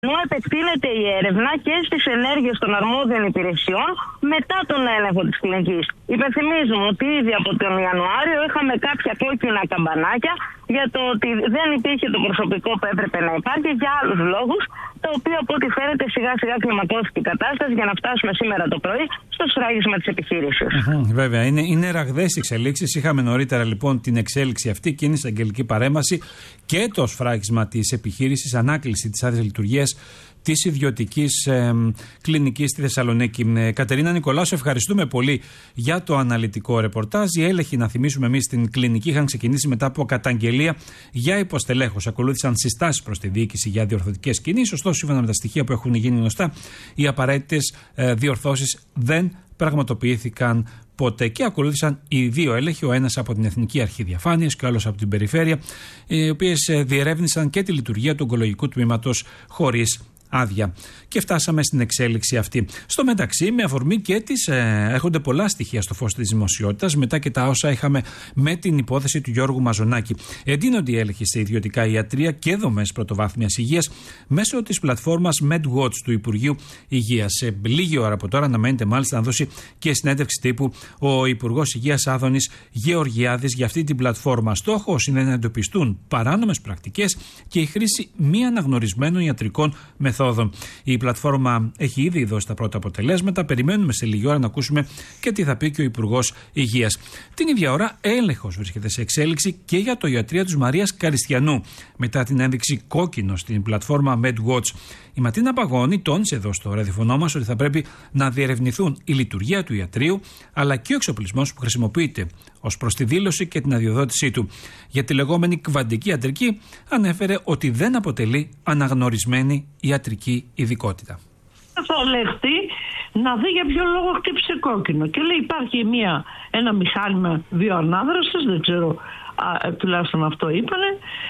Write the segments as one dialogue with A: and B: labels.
A: Ενώ επεκτείνεται η έρευνα και στις ενέργειες των αρμόδιων υπηρεσιών μετά τον έλεγχο της κλινικής. Υπενθυμίζουμε ότι ήδη από τον Ιανουάριο είχαμε κάποια κόκκινα καμπανάκια για το ότι δεν υπήρχε το προσωπικό που έπρεπε να υπάρχει για άλλους λόγους, το οποίο από ό,τι φαίνεται σιγά σιγά κλιμακώθηκε η κατάσταση για να φτάσουμε σήμερα το πρωί στο σφράγισμα της επιχείρησης.
B: Βέβαια, είναι ραγδαίες εξελίξεις. Είχαμε νωρίτερα λοιπόν την εξέλιξη αυτή, εκείνη στην αγγελική παρέμβαση και το σφράγισμα της επιχείρησης, ανάκληση της άδειας λειτουργίας της ιδιωτικής κλινικής στη Θεσσαλονίκη. Κατερίνα Νικολάου, σε ευχαριστούμε πολύ για το αναλυτικό ρεπορτάζ. Οι έλεγχοι, να θυμίσουμε εμείς, στην κλινική είχαν ξεκινήσει μετά από καταγγελία για υποστελέχωση. Ακολούθησαν συστάσεις προς τη διοίκηση για διορθωτικές κινήσεις. Ωστόσο, σύμφωνα με τα στοιχεία που έχουν γίνει γνωστά, οι απαραίτητες διορθώσεις δεν πραγματοποιήθηκαν ποτέ και ακολούθησαν οι δύο έλεγχοι, ο ένας από την Εθνική Αρχή Διαφάνειας και ο άλλος από την Περιφέρεια, οι οποίες διερεύνησαν και τη λειτουργία του ογκολογικού τμήματος χωρίς άδεια. Και φτάσαμε στην εξέλιξη αυτή. Στο μεταξύ, με αφορμή και έρχονται πολλά στοιχεία στο φως της δημοσιότητας, μετά και τα όσα είχαμε με την υπόθεση του Γιώργου Μαζονάκη. Εντείνονται οι έλεγχοι σε ιδιωτικά ιατρεία και δομές πρωτοβάθμιας υγείας μέσω της πλατφόρμας MedWatch του Υπουργείου Υγείας. Σε λίγη ώρα από τώρα αναμένεται μάλιστα να δώσει και συνέντευξη τύπου ο Υπουργός Υγείας Άδωνης Γεωργιάδης για αυτή την πλατφόρμα. Στόχος είναι να εντοπιστούν παράνομες πρακτικές και η χρήση μη αναγνωρισμένων ιατρικών μεθόδων. Η πλατφόρμα έχει ήδη δώσει τα πρώτα αποτελέσματα. Περιμένουμε σε λίγη ώρα να ακούσουμε και τι θα πει και ο Υπουργός Υγείας. Την ίδια ώρα, έλεγχος βρίσκεται σε εξέλιξη και για το ιατρείο της Μαρίας Καριστιανού, μετά την ένδειξη κόκκινο στην πλατφόρμα MedWatch. Η Ματίνα Παγώνη τόνισε εδώ στο ραδιοφωνό μας ότι θα πρέπει να διερευνηθούν η λειτουργία του ιατρείου αλλά και ο εξοπλισμός που χρησιμοποιείται ως προς τη δήλωση και την αδειοδότησή του. Για τη λεγόμενη κβαντική ιατρική ανέφερε ότι δεν αποτελεί αναγνωρισμένη ιατρική ειδικότητα.
C: Θα ελεγχθεί να δει για ποιο λόγο χτύπησε κόκκινο. Και λέει υπάρχει ένα μηχάνημα βιοανάδρασης, δεν ξέρω, τουλάχιστον αυτό είπανε,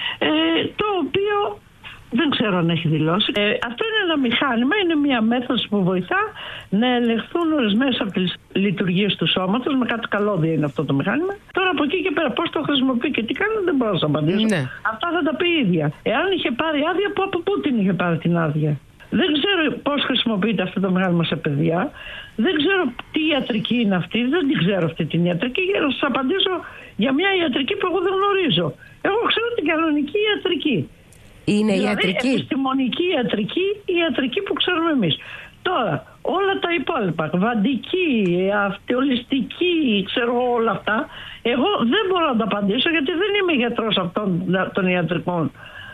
C: το οποίο δεν ξέρω αν έχει δηλώσει. Αυτό είναι ένα μηχάνημα, είναι μια μέθοδος που βοηθά να ελεγχθούν ορισμένες από τις λειτουργίες του σώματος. Με κάτι καλώδια είναι αυτό το μηχάνημα. Τώρα από εκεί και πέρα πώς το χρησιμοποιεί και τι κάνει δεν μπορώ να απαντήσω. Ναι. Αυτά θα τα πει η ίδια. Εάν είχε πάρει άδεια, από πού την είχε πάρει την άδεια. Δεν ξέρω πώς χρησιμοποιείται αυτό το μηχάνημα σε παιδιά. Δεν ξέρω τι ιατρική είναι αυτή. Δεν την ξέρω αυτή την ιατρική. Για να σας απαντήσω για μια ιατρική που εγώ δεν γνωρίζω. Εγώ ξέρω την κανονική ιατρική.
D: Είναι
C: δηλαδή,
D: ιατρική.
C: Επιστημονική ιατρική, η ιατρική που ξέρουμε εμείς. Τώρα, όλα τα υπόλοιπα, κβαντική, ολιστική, ξέρω όλα αυτά, εγώ δεν μπορώ να τα απαντήσω γιατί δεν είμαι γιατρός αυτών των ιατρικών,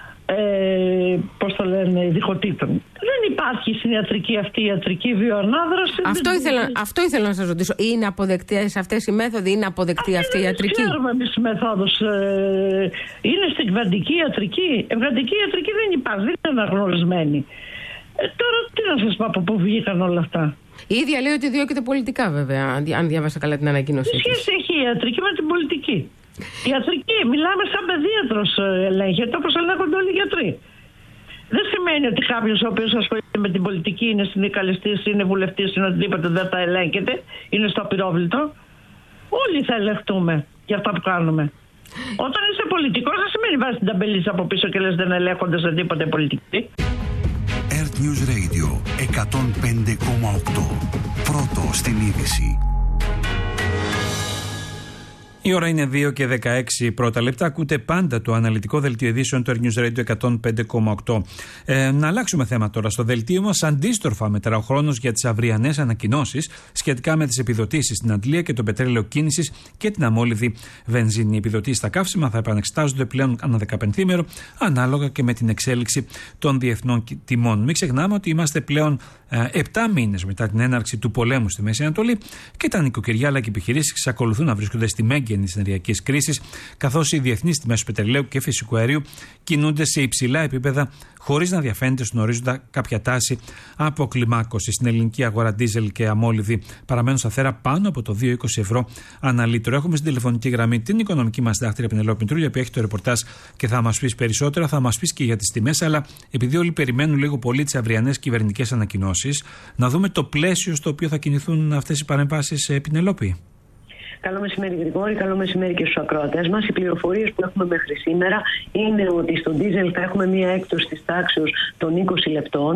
C: πώς το λένε, ειδικοτήτων. Δεν υπάρχει στην ιατρική αυτή η ιατρική βιοανάδραση.
D: Αυτό ήθελα να σας ρωτήσω. Είναι αποδεκτές αυτές οι μέθοδοι, είναι αποδεκτή αυτή η ιατρική?
C: Ξέρουμε εμείς τις μεθόδους. Είναι στην κβαντική ιατρική. Κβαντική ιατρική δεν υπάρχει, δεν είναι αναγνωρισμένη. Τώρα τι να σας πω, από πού βγήκαν όλα αυτά.
D: Η ίδια λέει ότι διώκεται πολιτικά, βέβαια, αν διάβασα καλά την ανακοίνωσή της.
C: Τι σχέση έχει η ιατρική με την πολιτική? Η ιατρική, μιλάμε σαν παιδίατρος ελέγχεται όπως ελέγχονται όλοι οι γιατροί. Δεν σημαίνει ότι κάποιος ο οποίος ασχολείται με την πολιτική είναι συνδικαλιστής, είναι βουλευτής, είναι οτιδήποτε, δεν τα ελέγχεται, είναι στο απειρόβλητο. Όλοι θα ελεγχτούμε για αυτά που κάνουμε. Όταν είσαι πολιτικός δεν σημαίνει βάζεις την ταμπελίτσα από πίσω και λες δεν ελέγχονται σε τίποτε πολιτική.
E: Earth News Radio 105,8. Πρώτο στην είδηση.
B: Η ώρα είναι 2 και 16 πρώτα λεπτά. Ακούτε πάντα το αναλυτικό δελτίο ειδήσεων του Earth News Radio 105,8. Να αλλάξουμε θέμα τώρα. Στο δελτίο μας, αντίστροφα μετρά ο χρόνος για τις αυριανές ανακοινώσεις σχετικά με τις επιδοτήσεις στην αντλία και το πετρέλαιο κίνησης και την αμόλυδη βενζίνη. Οι επιδοτήσεις στα καύσιμα θα επανεξετάζονται πλέον ανά 15ημερο, ανάλογα και με την εξέλιξη των διεθνών τιμών. Μην ξεχνάμε ότι είμαστε πλέον 7 μήνες μετά την έναρξη του πολέμου στη Μέση Ανατολή και τα νοικοκυριά αλλά και οι επιχειρήσεις εξακολουθούν να βρίσκονται στη μέγενη της ενεργειακής κρίσης, καθώς οι διεθνείς τιμές του πετρελαίου και φυσικού αερίου κινούνται σε υψηλά επίπεδα χωρίς να διαφαίνεται στον ορίζοντα κάποια τάση αποκλιμάκωση. Στην ελληνική αγορά ντίζελ και αμόλυδη παραμένουν σταθερά πάνω από το 2,20 ευρώ ανά λίτρο. Έχουμε στην τηλεφωνική γραμμή την οικονομική μας συντάκτρια Πενελόπη Μητρούλια, που έχει το ρεπορτάζ και θα μας πει περισσότερα. Θα μας πει και για τις τιμές, αλλά επειδή όλοι περιμένουν λίγο πολύ τις αυριανές κυβερνητικές ανακοινώσεις, να δούμε το πλαίσιο στο οποίο θα κινηθούν αυτές οι παρεμβάσεις, Πινελόπη.
F: Καλό μεσημέρι Γρηγόρη, καλό μεσημέρι και στους ακροατές μας. Οι πληροφορίες που έχουμε μέχρι σήμερα είναι ότι στον ντίζελ θα έχουμε μία έκπτωση της τάξης των 20 λεπτών.